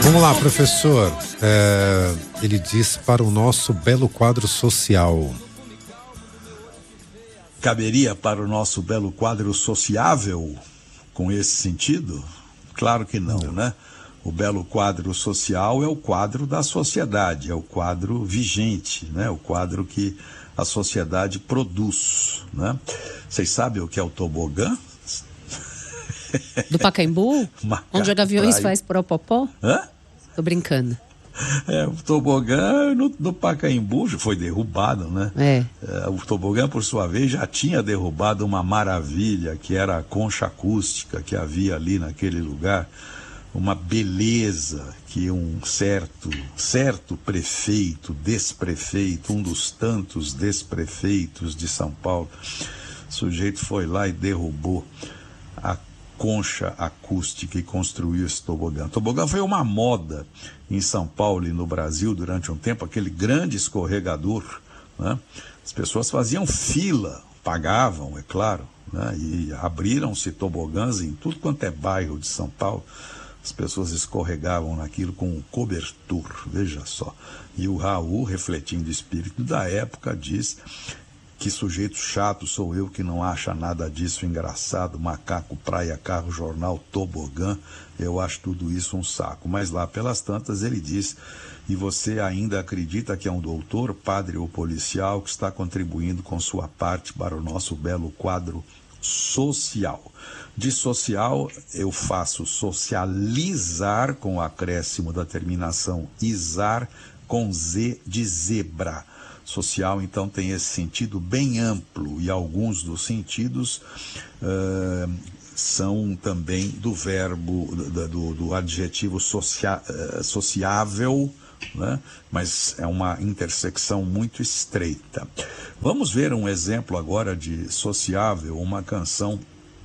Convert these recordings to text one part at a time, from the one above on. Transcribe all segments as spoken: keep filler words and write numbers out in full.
Vamos lá, professor. É, ele diz para o nosso belo quadro social. Caberia para o nosso belo quadro sociável com esse sentido? Claro que não, não, né? O belo quadro social é o quadro da sociedade, é o quadro vigente, né? O quadro que a sociedade produz, né? Vocês sabem o que é o tobogã? Do Pacaembu? Onde o Gaviões faz poropopó? Hã? Tô brincando. É, o tobogã no, no Pacaembu já foi derrubado, né? É. É, o tobogã, por sua vez, já tinha derrubado uma maravilha, que era a concha acústica que havia ali naquele lugar. Uma beleza que um certo, certo prefeito, desprefeito, um dos tantos desprefeitos de São Paulo, o sujeito foi lá e derrubou a concha acústica e construiu esse tobogã. O tobogã foi uma moda em São Paulo e no Brasil durante um tempo, aquele grande escorregador, né? As pessoas faziam fila, pagavam, é claro, né? E abriram-se tobogãs em tudo quanto é bairro de São Paulo. As pessoas escorregavam naquilo com um cobertor, veja só. E o Raul, refletindo o espírito da época, diz: que sujeito chato sou eu que não acha nada disso engraçado, macaco, praia, carro, jornal, tobogã, eu acho tudo isso um saco. Mas lá pelas tantas ele diz: e você ainda acredita que é um doutor, padre ou policial que está contribuindo com sua parte para o nosso belo quadro social. De social eu faço socializar com o acréscimo da terminação izar com Z de zebra. Social, então, tem esse sentido bem amplo e alguns dos sentidos uh, são também do verbo, do, do, do adjetivo socia, uh, sociável, né? Mas é uma intersecção muito estreita. Vamos ver um exemplo agora de sociável, uma canção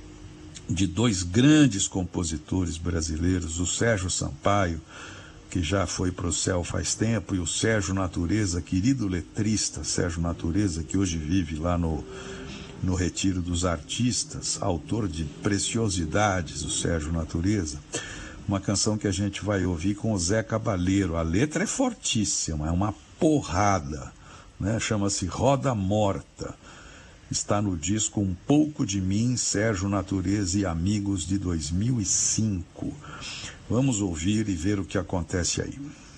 de dois grandes compositores brasileiros, o Sérgio Sampaio, que já foi para o céu faz tempo, e o Sérgio Natureza, querido letrista Sérgio Natureza, que hoje vive lá no, no Retiro dos Artistas, autor de preciosidades, o Sérgio Natureza. Uma canção que a gente vai ouvir com o Zé Cabaleiro. A letra é fortíssima, é uma porrada, né? Chama-se Roda Morta. Está no disco Um Pouco de Mim, Sérgio Natureza e Amigos, de dois mil e cinco. Vamos ouvir e ver o que acontece aí.